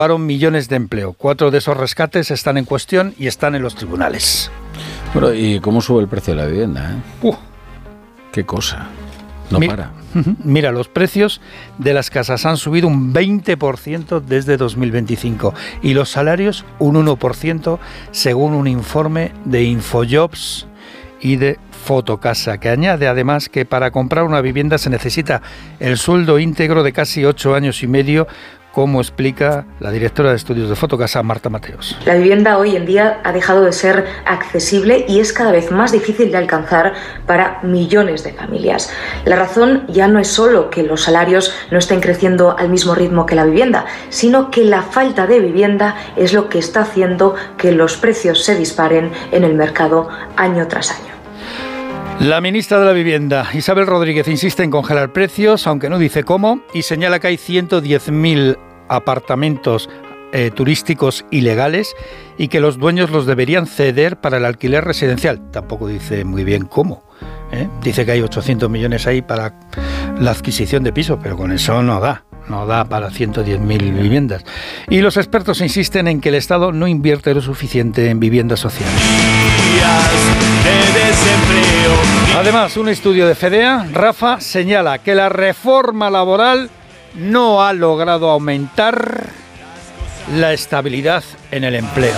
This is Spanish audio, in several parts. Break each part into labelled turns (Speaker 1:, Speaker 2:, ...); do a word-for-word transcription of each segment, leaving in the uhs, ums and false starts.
Speaker 1: millones de empleo. Cuatro de esos rescates están en cuestión y están en los tribunales.
Speaker 2: Bueno, ¿y cómo sube el precio de la vivienda? ¿eh?
Speaker 1: Uh.
Speaker 2: Qué cosa. No
Speaker 1: Mi-
Speaker 2: para.
Speaker 1: Mira, los precios de las casas han subido un veinte por ciento desde dos mil veinticinco y los salarios un uno por ciento según un informe de Infojobs y de Fotocasa, que añade además que para comprar una vivienda se necesita el sueldo íntegro de casi ocho años y medio, como explica la directora de estudios de Fotocasa, Marta Mateos.
Speaker 3: La vivienda hoy en día ha dejado de ser accesible y es cada vez más difícil de alcanzar para millones de familias. La razón ya no es solo que los salarios no estén creciendo al mismo ritmo que la vivienda, sino que la falta de vivienda es lo que está haciendo que los precios se disparen en el mercado año tras año.
Speaker 1: La ministra de la Vivienda, Isabel Rodríguez, insiste en congelar precios, aunque no dice cómo, y señala que hay ciento diez mil apartamentos eh, turísticos ilegales y que los dueños los deberían ceder para el alquiler residencial. Tampoco dice muy bien cómo. ¿eh? Dice que hay ochocientos millones ahí para la adquisición de pisos, pero con eso no da. No da para ciento diez mil viviendas. Y los expertos insisten en que el Estado no invierte lo suficiente en vivienda social. Además, un estudio de Fedea, Rafa, señala que la reforma laboral no ha logrado aumentar la estabilidad en el empleo.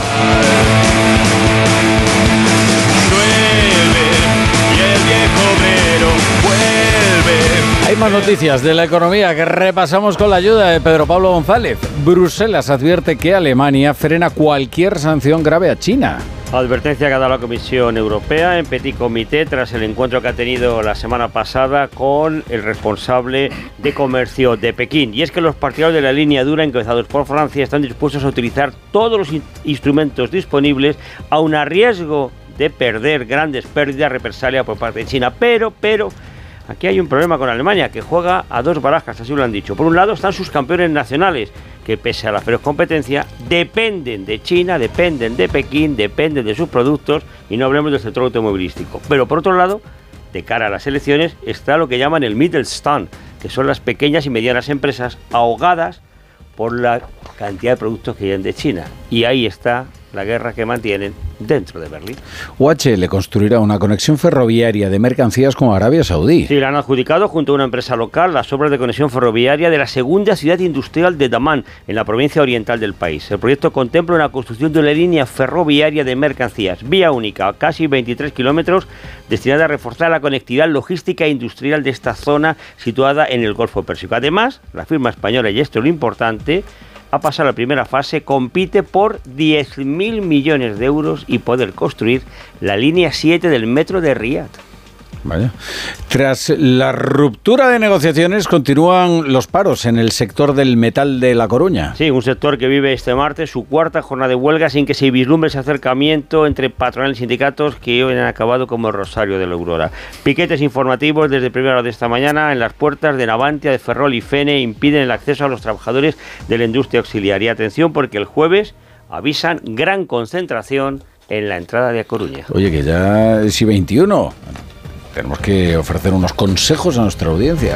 Speaker 2: Hay más noticias de la economía que repasamos con la ayuda de Pedro Pablo González. Bruselas advierte que Alemania frena cualquier sanción grave a China.
Speaker 4: Advertencia que ha dado la Comisión Europea en Petit Comité tras el encuentro que ha tenido la semana pasada con el responsable de comercio de Pekín. Y es que los partidarios de la línea dura encabezados por Francia están dispuestos a utilizar todos los in- instrumentos disponibles aun a riesgo de perder grandes pérdidas represalia por parte de China. Pero, pero... Aquí hay un problema con Alemania, que juega a dos barajas, así lo han dicho. Por un lado están sus campeones nacionales, que pese a la feroz competencia, dependen de China, dependen de Pekín, dependen de sus productos, y no hablemos del sector automovilístico. Pero por otro lado, de cara a las elecciones, está lo que llaman el Mittelstand, que son las pequeñas y medianas empresas ahogadas por la cantidad de productos que llegan de China. Y ahí está la guerra que mantienen dentro de Berlín.
Speaker 2: U H L construirá una conexión ferroviaria de mercancías con Arabia Saudí.
Speaker 4: Sí, le han adjudicado junto a una empresa local las obras de conexión ferroviaria de la segunda ciudad industrial de Dammam, en la provincia oriental del país. El proyecto contempla una construcción de una línea ferroviaria de mercancías, vía única, a casi veintitrés kilómetros, destinada a reforzar la conectividad logística e industrial de esta zona situada en el Golfo Pérsico. Además, la firma española, y esto es lo importante, ha pasado la primera fase, compite por diez mil millones de euros y poder construir la línea siete del metro de Riad.
Speaker 2: Vaya. Tras la ruptura de negociaciones, continúan los paros en el sector del metal de La Coruña.
Speaker 4: Sí, un sector que vive este martes su cuarta jornada de huelga sin que se vislumbre ese acercamiento entre patronal y sindicatos que hoy han acabado como el rosario de la aurora. Piquetes informativos desde primera hora de esta mañana en las puertas de Navantia, de Ferrol y Fene impiden el acceso a los trabajadores de la industria auxiliar. Y atención, porque el jueves avisan gran concentración en la entrada de A Coruña.
Speaker 2: Oye, que ya es I veintiuno. Tenemos que ofrecer unos consejos a nuestra audiencia.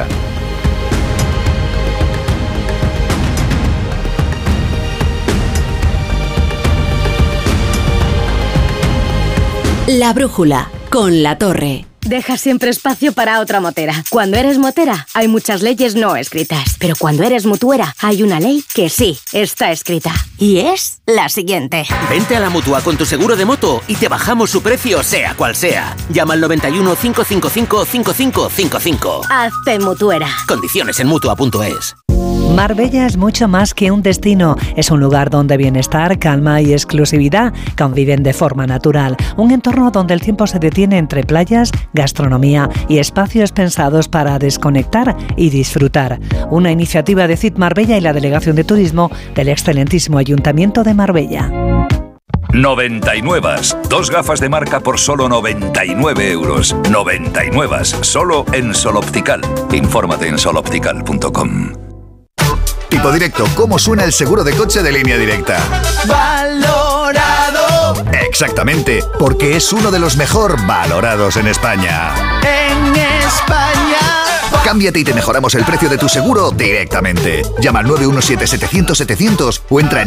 Speaker 5: La brújula, con La Torre.
Speaker 6: Deja siempre espacio para otra motera. Cuando eres motera, hay muchas leyes no escritas. Pero cuando eres mutuera, hay una ley que sí está escrita. Y es la siguiente.
Speaker 7: Vente a la Mutua con tu seguro de moto y te bajamos su precio, sea cual sea. Llama al noventa y uno, cinco cinco cinco, cinco cinco cinco cinco.
Speaker 6: Hazte mutuera.
Speaker 7: Condiciones en mutua punto es.
Speaker 8: Marbella es mucho más que un destino. Es un lugar donde bienestar, calma y exclusividad conviven de forma natural. Un entorno donde el tiempo se detiene entre playas, gastronomía y espacios pensados para desconectar y disfrutar. Una iniciativa de C I T Marbella y la Delegación de Turismo del excelentísimo Ayuntamiento de Marbella.
Speaker 9: noventa y nueve. Dos gafas de marca por solo noventa y nueve euros. noventa y nueve. Solo en Sol Optical. Infórmate en sol optical punto com.
Speaker 10: Tipo Directo, ¿cómo suena el seguro de coche de Línea Directa?
Speaker 11: Valorado.
Speaker 10: Exactamente, porque es uno de los mejor valorados en España.
Speaker 11: En España.
Speaker 10: Cámbiate y te mejoramos el precio de tu seguro directamente. Llama al nueve uno siete setecientos setecientos o entra en